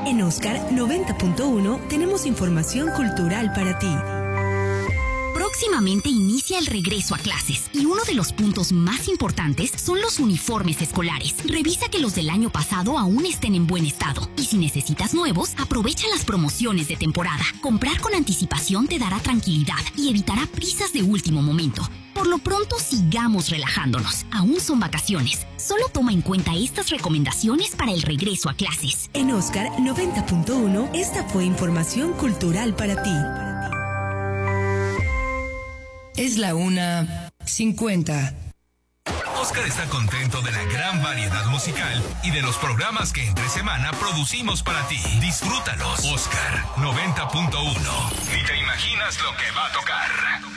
En Oscar 90.1 tenemos información cultural para ti. Próximamente inicia el regreso a clases y uno de los puntos más importantes son los uniformes escolares. Revisa que los del año pasado aún estén en buen estado y si necesitas nuevos, aprovecha las promociones de temporada. Comprar con anticipación te dará tranquilidad y evitará prisas de último momento. Por lo pronto, sigamos relajándonos. Aún son vacaciones. Solo toma en cuenta estas recomendaciones para el regreso a clases. En Oscar 90.1, esta fue información cultural para ti. Es la 1:50. Oscar está contento de la gran variedad musical y de los programas que entre semana producimos para ti. Disfrútalos. Oscar 90.1. Ni te imaginas lo que va a tocar.